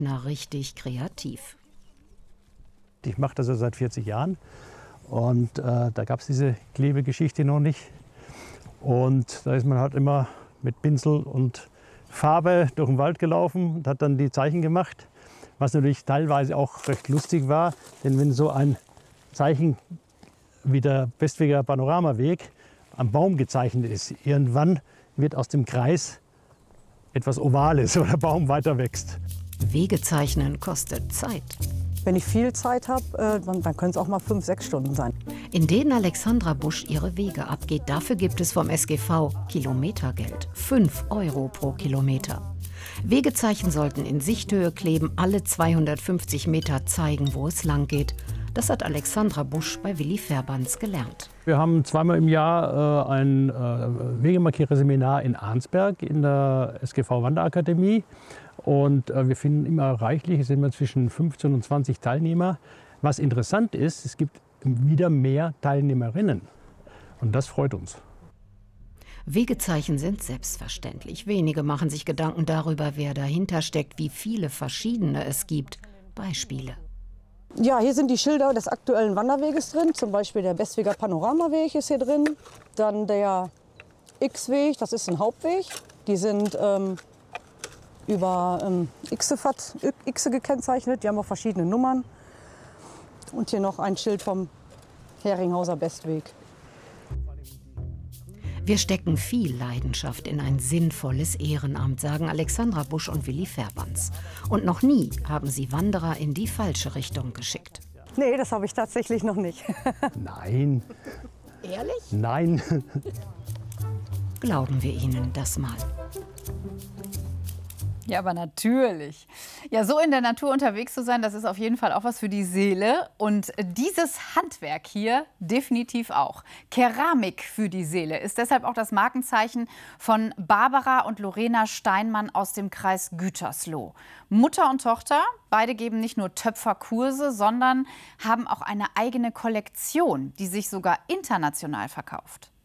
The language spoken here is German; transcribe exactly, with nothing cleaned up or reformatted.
Na, richtig kreativ. Ich mache das ja seit vierzig Jahren und äh, da gab es diese Klebegeschichte noch nicht. Und da ist man halt immer mit Pinsel und Farbe durch den Wald gelaufen und hat dann die Zeichen gemacht. Was natürlich teilweise auch recht lustig war, denn wenn so ein Zeichen wie der Bestweger Panoramaweg am Baum gezeichnet ist, irgendwann wird aus dem Kreis etwas Ovales, weil der Baum weiter wächst. Wege zeichnen kostet Zeit. Wenn ich viel Zeit habe, äh, dann, dann können es auch mal fünf, sechs Stunden sein. In denen Alexandra Busch ihre Wege abgeht, dafür gibt es vom S G V Kilometergeld. fünf Euro pro Kilometer. Wegezeichen sollten in Sichthöhe kleben, alle zweihundertfünfzig Meter zeigen, wo es lang geht. Das hat Alexandra Busch bei Willi Verbands gelernt. Wir haben zweimal im Jahr äh, ein äh, Wegemarkierer-Seminar in Arnsberg in der S G V-Wanderakademie. Und äh, wir finden immer reichlich, es sind immer zwischen fünfzehn und zwanzig Teilnehmer. Was interessant ist, es gibt wieder mehr Teilnehmerinnen. Und das freut uns. Wegezeichen sind selbstverständlich. Wenige machen sich Gedanken darüber, wer dahinter steckt, wie viele verschiedene es gibt. Beispiele. Ja, hier sind die Schilder des aktuellen Wanderweges drin. Zum Beispiel der Bestweger Panoramaweg ist hier drin. Dann der X-Weg, das ist ein Hauptweg. Die sind ähm, über ähm, Xe gekennzeichnet. Die haben auch verschiedene Nummern. Und hier noch ein Schild vom Heringhauser Bestweg. Wir stecken viel Leidenschaft in ein sinnvolles Ehrenamt, sagen Alexandra Busch und Willi Verbands. Und noch nie haben sie Wanderer in die falsche Richtung geschickt. Nee, das habe ich tatsächlich noch nicht. Nein. Ehrlich? Nein. Glauben wir ihnen das mal. Ja, aber natürlich. Ja, so in der Natur unterwegs zu sein, das ist auf jeden Fall auch was für die Seele. Und dieses Handwerk hier definitiv auch. Keramik für die Seele ist deshalb auch das Markenzeichen von Barbara und Lorena Steinmann aus dem Kreis Gütersloh. Mutter und Tochter, beide geben nicht nur Töpferkurse, sondern haben auch eine eigene Kollektion, die sich sogar international verkauft.